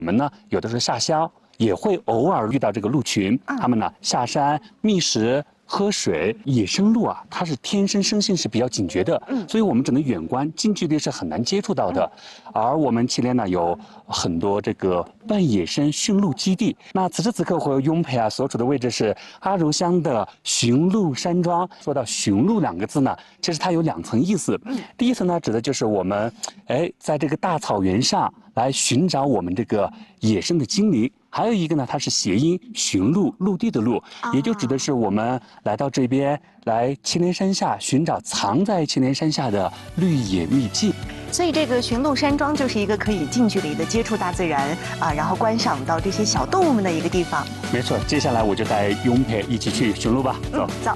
我们呢有的时候下乡也会偶尔遇到这个鹿群，它们呢下山觅食。喝水，野生鹿啊，它是天生生性是比较警觉的，所以我们只能远观，近距离是很难接触到的。而我们祁连呢有很多这个半野生驯鹿基地。那此时此刻，我雍培啊所处的位置是阿如乡的驯鹿山庄。说到驯鹿两个字呢，其实它有2层意思。第一层呢，指的就是我们在这个大草原上来寻找我们这个野生的精灵。还有一个呢，它是谐音驯鹿，陆地的鹿，也就指的是我们来到这边来祁连山下寻找藏在祁连山下的绿野秘境。 所以这个驯鹿山庄就是一个可以近距离的接触大自然啊，然后观赏到这些小动物们的一个地方。 没错，接下来我就带雍培一起去驯鹿吧，走。 走。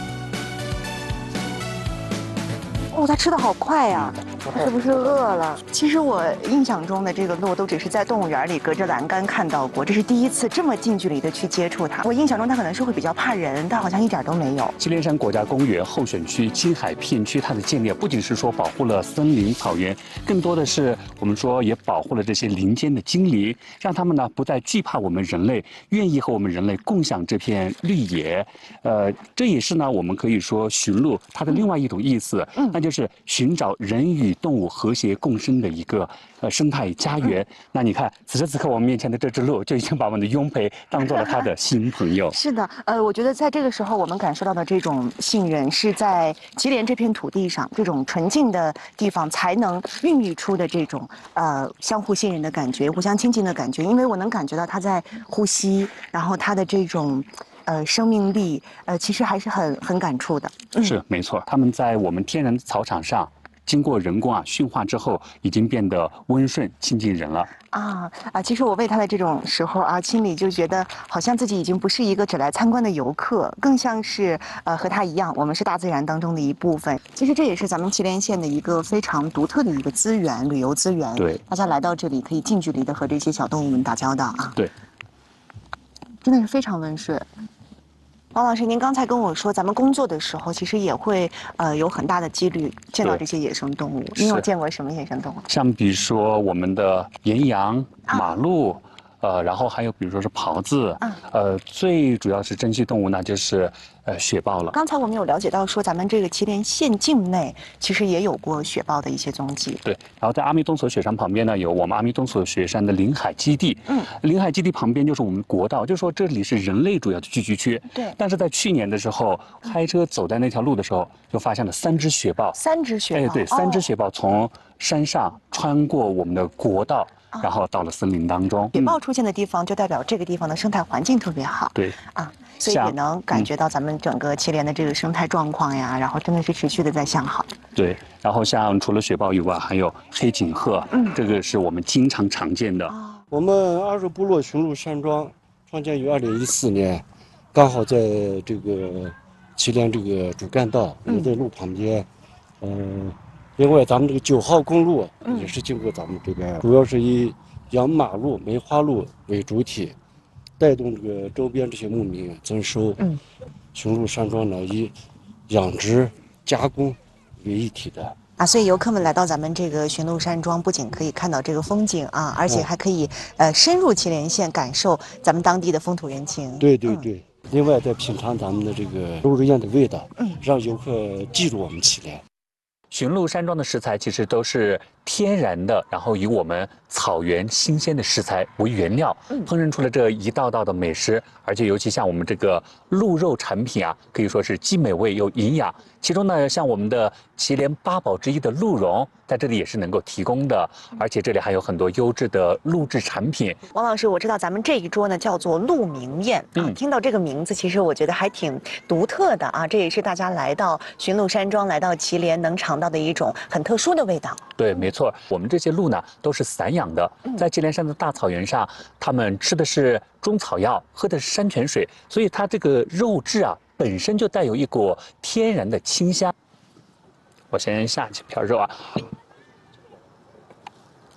哦，它吃的好快呀！它是不是饿了？其实我印象中的这个鹿都只是在动物园里隔着栏杆看到过，这是第一次这么近距离的去接触它。我印象中它可能是会比较怕人，但好像一点都没有。 祁连山国家公园候选区青海片区，它的建立不仅是说保护了森林草原，更多的是我们说也保护了这些林间的精灵，让他们呢不再惧怕我们人类，愿意和我们人类共享这片绿野。这也是呢我们可以说驯鹿它的另外一种意思，那就是寻找人与动物和谐共生的一个生态家园。那你看，此时此刻我们面前的这只鹿就已经把我们的雍培当做了他的新朋友。 是的，我觉得在这个时候我们感受到的这种信任，是在祁连这片土地上这种纯净的地方才能孕育出的这种相互信任的感觉，互相亲近的感觉。因为我能感觉到它在呼吸，然后它的这种。生命力，其实还是很感触的。 是没错，他们在我们天然的草场上，经过人工驯化之后，已经变得温顺亲近人了。 其实我喂它的这种时候啊，心里就觉得好像自己已经不是一个只来参观的游客，更像是和它一样，我们是大自然当中的一部分。其实这也是咱们祁连县的一个非常独特的一个资源，旅游资源。 对， 大家来到这里可以近距离的和这些小动物们打交道啊。 对， 真的是非常温顺。王老师，您刚才跟我说，咱们工作的时候其实也会有很大的几率见到这些野生动物。您有见过什么野生动物？ 像比如说我们的岩羊、马鹿，然后还有比如说是狍子，最主要是珍稀动物呢就是雪豹了。 刚才我们有了解到说，咱们这个祁连县境内其实也有过雪豹的一些踪迹。 对，然后在阿弥陀所雪山旁边呢，有我们阿弥陀所雪山的临海基地。临海基地旁边就是我们国道，就是说这里是人类主要的聚居区。 对。 但是在去年的时候，开车走在那条路的时候，就发现了3只雪豹。 3只雪豹。 对，3只雪豹从山上穿过我们的国道。然后到了森林当中， 雪豹出现的地方就代表这个地方的生态环境特别好。 对所以也能感觉到咱们整个祁连的这个生态状况呀，然后真的是持续的在向好。 对，然后像除了雪豹以外，还有黑颈鹤，这个是我们经常常见的。 我们阿如部落驯鹿山庄创建于2014年，刚好在这个祁连这个主干道，也在路旁边。另外，咱们这个9号公路也是经过咱们这边，主要是以养马鹿、梅花鹿为主体，带动这个周边这些牧民增收。驯鹿山庄呢以养殖、加工为一体的。 所以游客们来到咱们这个驯鹿山庄，不仅可以看到这个风景啊，而且还可以深入祁连县，感受咱们当地的风土人情。 对。另外，再品尝咱们的这个肉肉燕的味道，让游客记住我们祁连。 驯鹿山庄的食材其实都是天然的，然后以我们草原新鲜的食材为原料，烹饪出了这一道道的美食。而且尤其像我们这个鹿肉产品啊，可以说是既美味又营养。其中呢，像我们的祁连8宝之一的鹿茸，在这里也是能够提供的。而且这里还有很多优质的鹿制产品。 王老师，我知道咱们这一桌呢叫做鹿鸣宴听到这个名字，其实我觉得还挺独特的啊。这也是大家来到驯鹿山庄、来到祁连能尝到的一种很特殊的味道。 对，没错，我们这些鹿呢都是散养的，在祁连山的大草原上，它们吃的是中草药，喝的是山泉水，所以它这个肉质啊本身就带有一股天然的清香。我先下几片肉啊。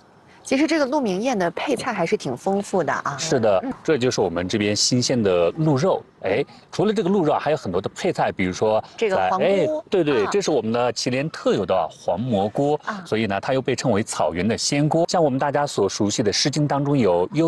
其实这个鹿鸣宴的配菜还是挺丰富的啊。 是的，这就是我们这边新鲜的鹿肉。哎，除了这个鹿肉，还有很多的配菜，比如说这个黄菇对对， 啊这是我们的祁连特有的黄蘑菇， 啊所以呢，它又被称为草原的仙菇。像我们大家所熟悉的《诗经》当中有